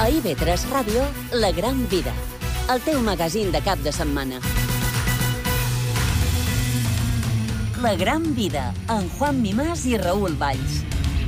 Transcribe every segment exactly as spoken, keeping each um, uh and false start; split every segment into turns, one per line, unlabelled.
A I V tres Ràdio, La Gran Vida, el teu magazín de cap de setmana. La Gran Vida, amb Juan Mimàs i Raül Valls.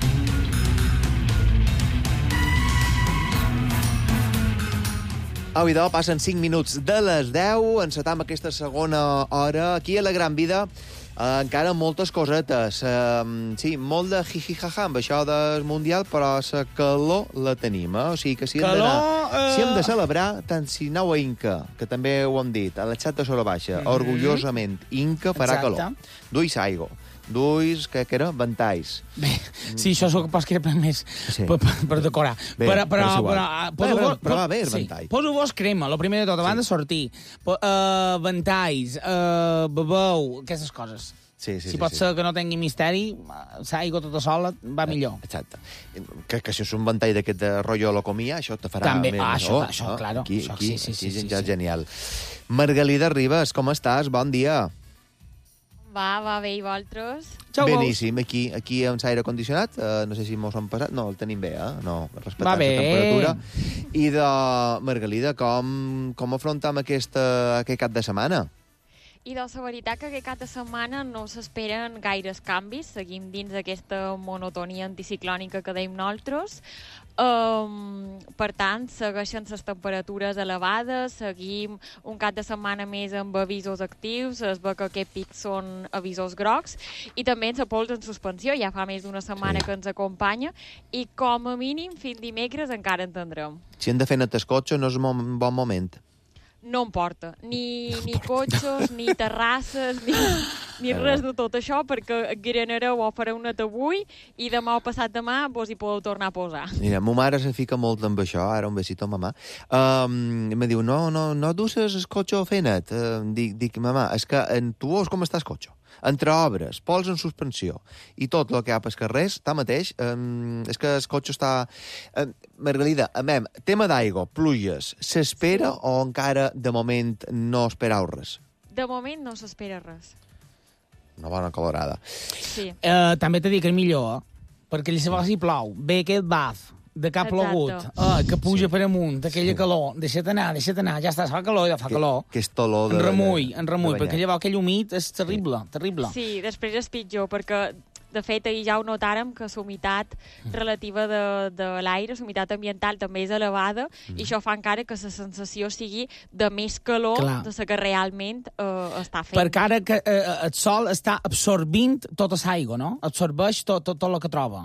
Au, idò, passen cinc minuts de les deu, encetam aquesta segona hora aquí a La Gran Vida. Uh, encara moltes cosetes. Uh, sí, molt de jijijaja amb això del Mundial, però la calor la tenim, eh? O sigui que si hem,
calor, uh...
si hem de celebrar, tant si aneu a Inca, que també ho hem dit, a la xat de Sora Baixa, mm-hmm. orgullosament, Inca farà
Exacte.
calor. Duis aigua. Duis, què que era? Ventalls.
Bé, sí, això és el que pas que era més
Sí.
per, per, per decorar.
Bé,
però, però,
però és igual.
però,
Bé,
poso,
però- però va bé el
sí,
ventall.
poso vos crema, el primer de tot, abans
Sí.
de sortir. Po, uh, ventalls, uh, bebeu, aquestes coses.
Sí, sí,
si
sí,
pot
sí.
ser que no tingui misteri, l'aigua tota sola va millor.
Exacte. Que, que si és un ventall d'aquest de rotllo locomia, això te farà
També,
més...
ah, això,
oh,
això,
oh,
claro.
Aquí,
Això,
aquí,
sí, sí, sí,
aquí
sí,
ja
sí.
és genial. Margalida Ribas, com estàs? Bon dia.
Va, va bé, i vosaltres?
Xau,
Beníssim. Aquí, aquí amb l'aire condicionat, uh, no sé si mos han passat... No, el tenim bé, eh? No, respectant
Va bé.
la temperatura. I de Margalida, com, com afrontam aquesta, aquest cap de setmana?
I doncs la veritat que aquest cap de setmana no s'esperen gaires canvis, seguim dins d'aquesta monotonia anticiclònica que deim nosaltres. Um, per tant, segueixen les temperatures elevades, seguim un cap de setmana més amb avisos actius, es veu que aquests pics són avisos grocs, i també la pols en suspensió, ja fa més d'una setmana
Sí.
que ens acompanya, i com a mínim fins dimecres encara en tindrem.
Si hem de fer net el cotxe, no és un bon moment.
No em porta ni, ni cotxes, ni terrasses, ni, ni res de tot això, perquè granareu o fareu net avui i demà o passat demà vos hi podeu tornar a posar.
Mira, ma mare se fica molt amb això, ara un besito, mamà. Um, me diu, no, no, no duces el cotxe fenet. Uh, dic, dic, mamà, és que en, tu veus com està el cotxe? Entre obres, pols en suspensió i tot el que hi ha pels carrers, tanmateix, um, és que el cotxe està... Um, Margalida, amem, tema d'aigua, pluges, s'espera
Sí.
o encara, de moment, no esperau res?
De moment no s'espera res.
Una bona colorada.
Sí.
Uh, també t'he dit que és millor, eh? Perquè si si plou, ve aquest baf de que ha
Exacte.
plogut, uh, que puja
Sí.
per amunt, aquella
Sí.
calor, deixa't anar, deixa't anar, ja està, fa calor, ja fa
Que,
calor.
que és tolor de...
En remull,
de-
en remull,
de
perquè
banyat.
llavors aquell humit és terrible, terrible.
Sí, després és pitjor, perquè de fet ahir ja ho notàrem que la humitat relativa de, de l'aire, la humitat ambiental també és elevada,
Mm.
i això fa encara que la sensació sigui de més calor
Clar.
de la que realment eh, està fent.
Perquè ara que eh, el sol està absorbint tota l'aigua, no? Absorbeix tot, tot, tot el que troba.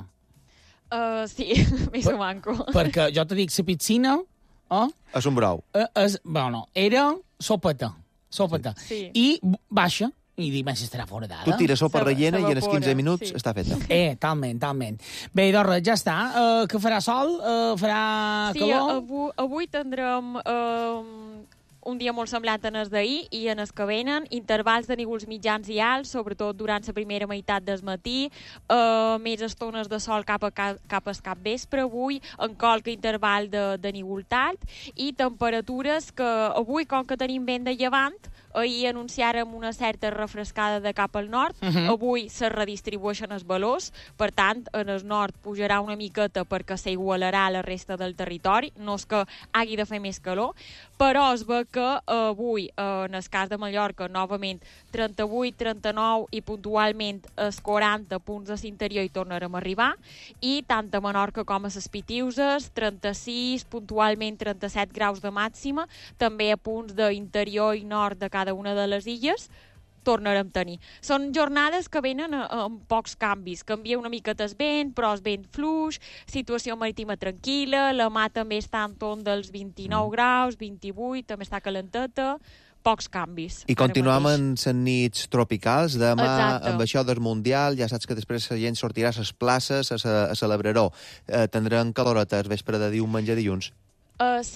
Uh, sí, més o manco.
Perquè jo te dic, la piscina eh,
És un brou.
eh, és, bueno, era sopeta, sopeta.
Sí.
I b- baixa, i dic, ben, si estarà fora d'ara.
Tu tires sopa
Se-
rellena i en els
s'evapora,
quinze minuts
sí.
està feta.
Eh, talment, talment. Bé, doncs res, ja està. Uh, que farà sol? Uh, farà
Sí,
calor?
avui, avui tindrem eh, un dia molt semblant en el d'ahir i en els que venen, intervals de nívols mitjans i alts, sobretot durant la primera meitat del matí, eh, més estones de sol cap a ca- cap al capvespre avui, en qualque interval de, de nívols alt, i temperatures que avui, com que tenim vent de llevant, ahir anunciàrem una certa refrescada de cap al nord,
Uh -huh.
avui se redistribueixen els valors, per tant, en el nord pujarà una miqueta perquè s'igualarà a la resta del territori, no és que hagi de fer més calor, però es ve que eh, avui, eh, en el cas de Mallorca, novament trenta-vuit, trenta-nou i puntualment els quaranta punts de l'interior hi tornarem a arribar, i tant a Menorca com a les Pitiuses, trenta-sis, puntualment trenta-set graus de màxima, també a punts d'interior i nord de cada una de les illes, tornarem a tenir. Són jornades que venen a, a, amb pocs canvis. Canvia una miqueta el vent, però és vent fluix, situació marítima tranquil·la, la mà també està en torn dels vint-i-nou graus, vint-i-vuit, també està calenteta, pocs canvis.
I
ara
continuam
mateix.
en les nits tropicals. Demà,
Exacte.
amb això del Mundial, ja saps que després la gent sortirà a les places a, ce- a celebrar-ho. Eh, tindrem caloreta el vespre de diumenge dilluns.
Uh, sí,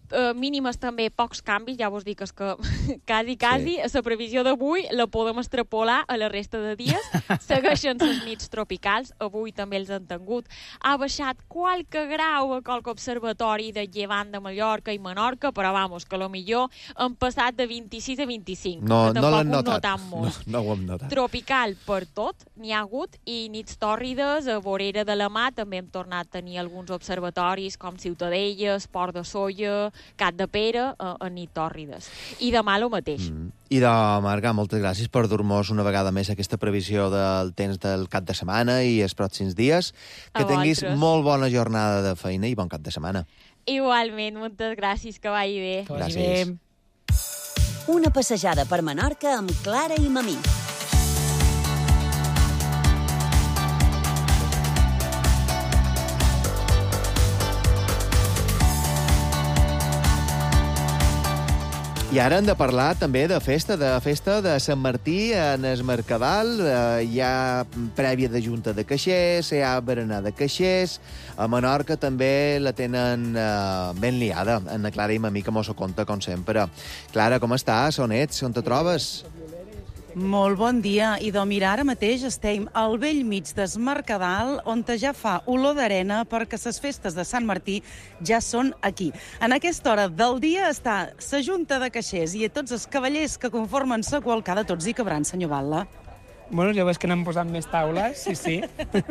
Uh, mínimes també pocs canvis, ja vos dic és que quasi, quasi, sí. La previsió d'avui la podem extrapolar a la resta de dies. Segueixen les nits tropicals, avui també els han tingut. Ha baixat qualque grau a qualque observatori de Llevant de Mallorca i Menorca, però vamos, que lo millor han passat de vint-i-sis a vint-i-cinc.
No,
que
no l'han
notat.
notat. No, no ho hem notat.
Tropical per tot, n'hi ha hagut, i nits tòrrides, a Vorera de la Mar també hem tornat a tenir alguns observatoris com Ciutadella, Port de Solla, Cat de Pere, a, a nit tòrrides. I demà el mateix. Mm.
I de Marga, moltes gràcies per dur-nos una vegada més aquesta previsió del temps del cap de setmana i els pròxims dies. Que tinguis molt bona jornada de feina i bon cap de setmana.
Igualment, moltes gràcies, que vagi bé.
Que vagi bé.
Una passejada per Menorca amb Clara i Mamí.
I ara hem de parlar també de festa, de festa de Sant Martí en el Mercadal. Eh, hi ha prèvia de Junta de Caixers, hi ha berenar de Caixers. A Menorca també la tenen eh, ben liada. En la Clara i Mamí, que mos ho conta, com sempre. Clara, com estàs? On ets? On te trobes?
Molt bon dia. I de mirar, ara mateix estem al vell mig des Mercadal, on ja fa olor d'arena perquè les festes de Sant Martí ja són aquí. En aquesta hora del dia està la Junta de Caixers i tots els cavallers que conformen la qualcada, tots hi cabran, senyor Batlle.
Bueno, ja veus que n'han posat més taules, sí, sí.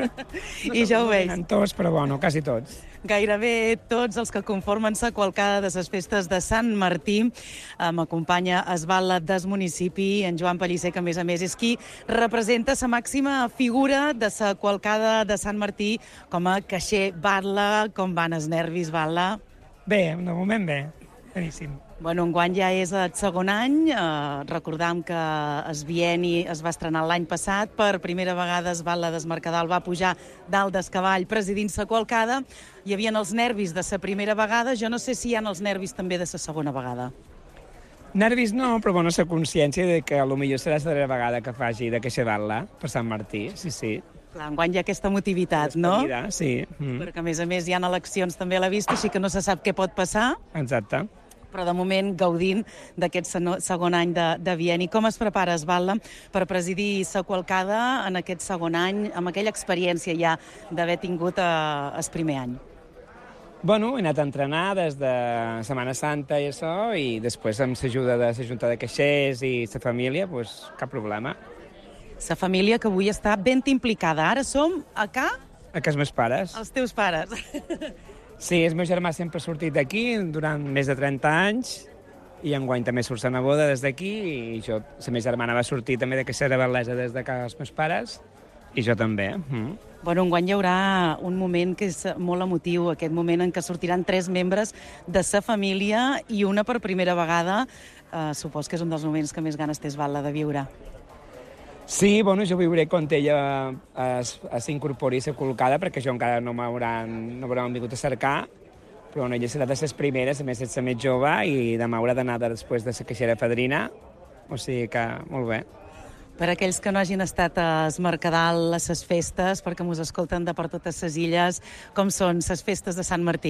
No I ja ho veig.
No tots, però bueno, quasi tots.
Gairebé tots els que conformen la qualcada de les festes de Sant Martí. M'acompanya es Batlle del municipi, en Joan Pellicer, que a més a més és qui representa la màxima figura de la qualcada de Sant Martí com a caixer. Batlle, com van els nervis, Batlle?
Bé, de moment bé. Beníssim.
Bueno, enguany ja és el segon any. Eh, recordam que es bienni es va estrenar l'any passat. Per primera vegada es Batlle del Mercadal va pujar dalt del cavall presidint la qualcada. Hi havia els nervis de la primera vegada. Jo no sé si hi ha els nervis també de la segona vegada.
Nervis no, però bueno, la consciència de que potser serà la darrera vegada que faci de queixa Batlle per Sant Martí, sí, sí.
Clar, enguany hi ha aquesta motivitat, no?
Vida, sí. Mm.
Perquè, a més a més, hi ha eleccions també a la vista, així que no se sap què pot passar.
Exacte.
Però de moment gaudint d'aquest segon any de, de bienni. Com es prepara es Batlle per presidir la qualcada en aquest segon any, amb aquella experiència ja d'haver tingut eh, el primer any?
Bueno, he anat a entrenar des de Setmana Santa i això, i després amb l'ajuda de la Junta de Caixers i la família, doncs cap problema.
La família que avui està ben implicada. Ara som a ca?
A casa meus pares.
Els teus pares.
Sí, el meu germà sempre ha sortit d'aquí durant més de trenta anys i enguany també surt la neboda des d'aquí i jo, la meva germana va sortir també de Cacera Batllesa des de casa dels meus pares i jo també. Mm.
Bueno, enguany hi haurà un moment que és molt emotiu, aquest moment en què sortiran tres membres de sa família i una per primera vegada. Eh, supos que és un dels moments que més ganes tens, Batlle, de viure.
Sí, bueno, jo viuré quan ella es, es incorpori a la col·locada, perquè jo encara no m'hauran no m'hauran vingut a cercar, però bueno, ella serà de les primeres, a més és la més jove, i demà haurà d'anar després de la caixera fadrina, o sigui que molt bé.
Per aquells que no hagin estat a es Mercadal, a les festes, perquè mos escolten de per totes les illes, com són les festes de Sant Martí?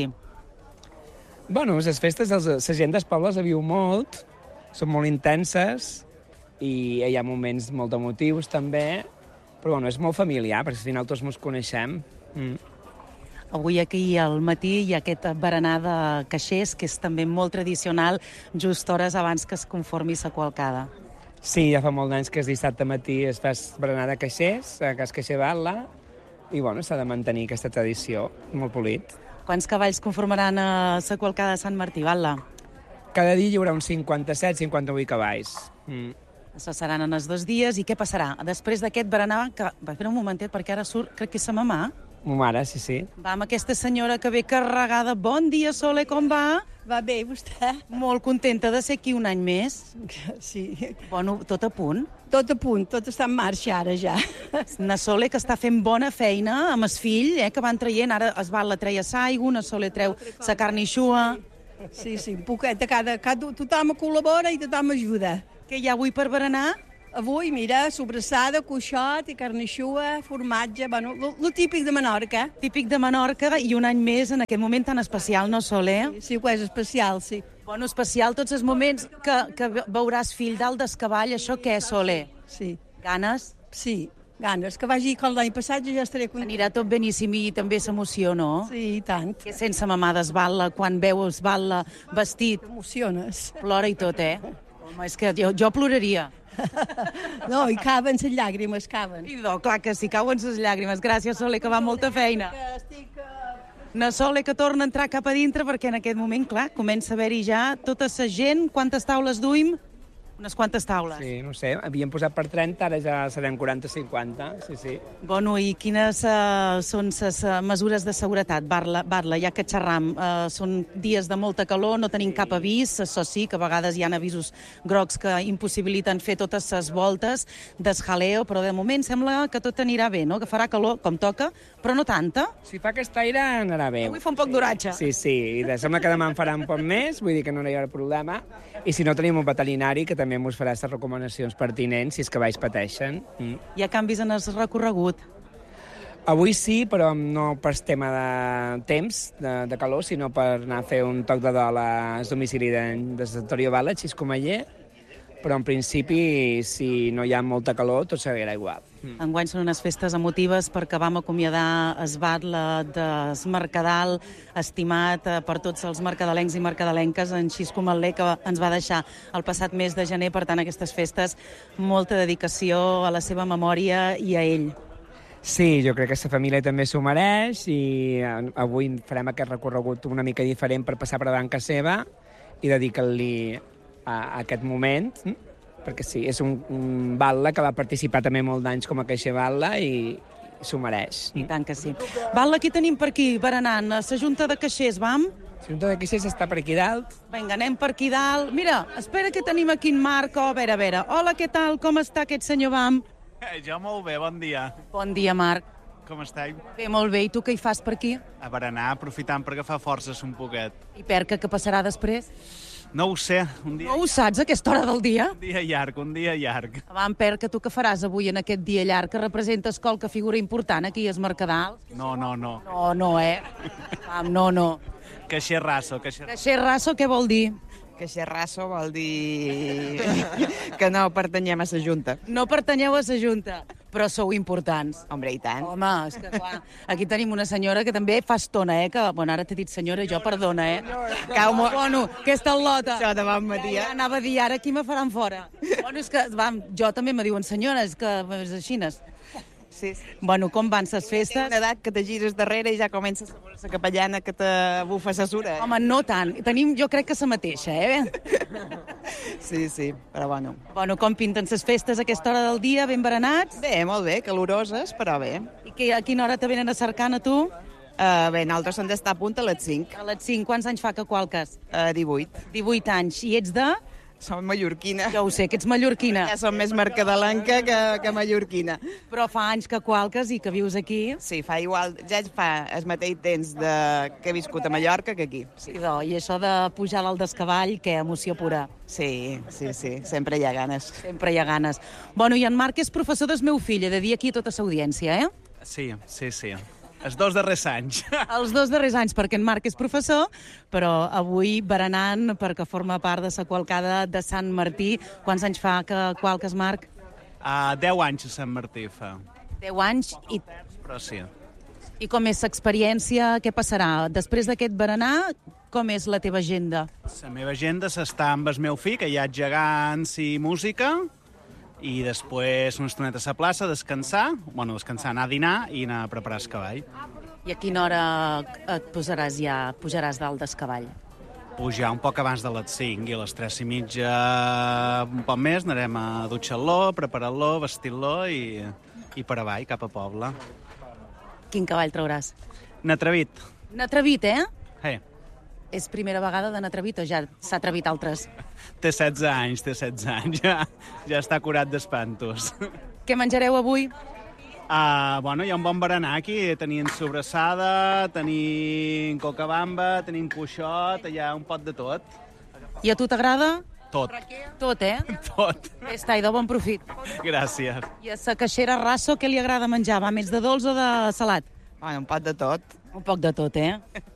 Bueno, les festes, els, la gent dels pobles la viu molt, són molt intenses, i hi ha moments molt emotius també, però bueno, és molt familiar, perquè al final tots ens coneixem. Mm.
Avui aquí al matí hi ha aquest berenar de caixers, que és també molt tradicional, just hores abans que es conformi la qualcada.
Sí, ja fa molt d'anys que és dissabte matí es fa berenar de caixers, a Cas Caixer Batlle, i bueno, s'ha de mantenir aquesta tradició, molt polit.
Quants cavalls conformaran a la qualcada de Sant Martí, Batlle?
Cada dia hi haurà uns cinquanta-set cinquanta-vuit cavalls. Mm.
Això seran en els dos dies. I què passarà? Després d'aquest berenar, que va fer un momentet, perquè ara surt, crec que és sa mamà.
Ma mare, sí, sí.
Va amb aquesta senyora que ve carregada. Bon dia, Sole, com va?
Va bé, vostè?
Molt contenta de ser aquí un any més.
Sí.
Bueno, tot a punt.
Tot a punt, tot està en marxa ara ja.
Na Sole, que està fent bona feina amb el fill, eh, que van traient. Ara es Batlle treia saigo, na Sole treu sa carnixua.
Sí, sí, un poquet de cada, cada... Tothom col·labora i tothom ajuda.
Què hi ha avui per berenar?
Avui, mira, sobrassada, cuixot i carnixua, formatge, bueno, lo típic de Menorca.
Típic de Menorca i un any més en aquest moment tan especial, no, Sol, eh?
Sí, ho és especial, sí.
Bueno, especial tots els moments que, que veuràs fill dalt d'escavall, això què, Soler?
Sí.
Ganes?
Sí, ganes. Que vagi com l'any passat, jo ja estaré content.
Anirà tot beníssim i també s'emoció, no?
Sí, i tant.
Que sense mamà d'esbala, quan veu esbala vestit,
T'emociones.
plora i tot, eh? Home, és que jo, jo ploraria.
No, i caben les llàgrimes, caben.
I no, clar que sí, cauen les llàgrimes. Gràcies, Soler, que va molta feina.
Que estic...
Na Soler, que torna a entrar cap a dintre, perquè en aquest moment, clar, comença a haver-hi ja tota la gent. Quantes taules duim? Unes quantes taules.
Sí, no sé, havíem posat per trenta, ara ja serem quaranta cinquanta, sí, sí.
Bueno, i quines uh, són les uh, mesures de seguretat, Barla, Barla, ja que xerram? Uh, són dies de molta calor, no tenim cap avís, això sí, que a vegades hi ha avisos grocs que impossibiliten fer totes les voltes d'esjaleo, però de moment sembla que tot anirà bé, no? Que farà calor com toca, però no tanta.
Si fa aquest aire, anarà bé.
Avui fa un poc d'oratge.
Sí, sí, i de sembla que demà en farà un poc més, vull dir que no hi haurà problema, i si no tenim un veterinari que també ens farà aquestes recomanacions pertinents si és que vais pateixen. Mm.
Hi ha canvis en el recorregut.
Avui sí, però no per tema de temps, de, de calor, sinó per anar a fer un toc de dol al domicili de, de Santorio Valla, Xiscomeller, però en principi, si no hi ha molta calor, tot seguirà igual. Mm.
Enguany són unes festes emotives perquè vam acomiadar Esbatla des Mercadal, estimat eh, per tots els mercadalencs i mercadalenques, en Xisco Matler, que ens va deixar el passat mes de gener. Per tant, aquestes festes, molta dedicació a la seva memòria i a ell.
Sí, jo crec que la família també s'ho mereix i avui farem aquest recorregut una mica diferent per passar per davant casa seva i dedicar-li a aquest moment, perquè sí, és un, un batlle que va participar també molt d'anys com a caixa batlle i s'ho mereix.
I tant que sí. Batlle, qui tenim per aquí, berenant? A la Junta de Caixers, vam?
La Junta de Caixers està per aquí dalt.
Vinga, anem per aquí dalt. Mira, espera que tenim aquí en Marc. Oh, a veure, a veure. Hola, què tal? Com està aquest senyor Bam?
Eh, jo molt bé, bon dia.
Bon dia, Marc.
Com esteu?
Bé, molt bé. I tu què hi fas per aquí?
A berenar, aprofitant per agafar forces un poquet.
I Perca, què passarà després?
No ho sé, un dia,
No ho saps, a aquesta hora del dia?
un dia llarg, un dia llarg.
Vam, Perca, tu què faràs avui en aquest dia llarg que representes qualque figura important aquí a Es Mercadal?
No, no, no.
No, no, eh? Vam, no, no.
Caixer raso, caixer...
Caixer raso, què vol dir?
Que xerrasso vol dir que no pertanyem a la Junta.
No pertanyeu a la Junta, però sou importants.
Hombre, i tant.
Home, és que clar, aquí tenim una senyora que també fa estona, eh? Que, bueno, ara t'he dit senyora, jo perdona, eh? Cau molt... Bueno, aquesta al·lota.
Això de bon matí, eh?
Ja anava a dir, ara aquí me faran fora. Bueno, és que, vam, jo també me diuen senyora, és que és així.
Sí, sí.
Bueno, com van ses festes?
Una edat que te gires darrere i ja comences a veure la capellana que te bufa la sura.
Home, no tant. Tenim, jo crec que la mateixa, eh?
Sí, sí, però bueno.
Bueno, com pinten ses festes a aquesta hora del dia? Ben berenats?
Bé, molt bé, caloroses, però bé.
I que, a quina hora te venen a cercar a tu?
Uh, bé, nosaltres hem d'estar a punt a les cinc.
A les cinc. Quants anys fa que qualques?
Uh, divuit.
divuit anys. I ets de?
Som mallorquina.
Ja ho sé, que ets mallorquina.
Ja som més mercadalenca que, que mallorquina.
Però fa anys que qualques i que vius aquí.
Sí, fa igual, ja fa el mateix temps de, que he viscut a Mallorca que aquí. Sí,
Idò, I això de pujar a dalt d'escavall, que emoció pura.
sí, sí, sí, sempre hi ha ganes.
Sempre hi ha ganes. Bueno, i en Marc és professor del meu fill, he de dir aquí a tota l'audiència, eh?
Sí, sí, sí. Els dos darrers anys.
Els dos darrers anys, perquè en Marc és professor, però avui berenant perquè forma part de la qualcada de Sant Martí. Quants anys fa que qualques, Marc?
Uh, deu anys a Sant Martí fa.
Deu anys. I,
Però sí.
I com és l'experiència? Què passarà? Després d'aquest berenar, com és la teva agenda?
La meva agenda s'està amb el meu fill, que hi ha gegants i música, i després una estoneta a la plaça, descansar, bueno, descansar, anar a dinar i anar a preparar el cavall.
I a quina hora et posaràs ja, pujaràs dalt del cavall?
Pujar un poc abans de les cinc i a les tres i mitja un poc més anarem a dutxar-lo, preparar-lo, vestir-lo i, i per avall, cap a poble.
Quin cavall trauràs?
N'atrevit.
N'atrevit, eh?
Hey.
És primera vegada de n'atrevit o ja s'ha atrevit altres?
Té setze anys, té setze anys, ja, ja està curat d'espantos.
Què menjareu avui?
Uh, bueno, hi ha un bon berenar aquí, tenim sobrassada, tenim cocabamba, tenim cuixot, hi ha un pot de tot.
I a tu t'agrada?
Tot.
Tot, eh?
Tot.
Està, i de bon profit.
Gràcies.
I a sa caixera Rasso què li agrada menjar? Va més de dolç o de salat?
Bueno, un pot de tot.
Un poc de tot, eh?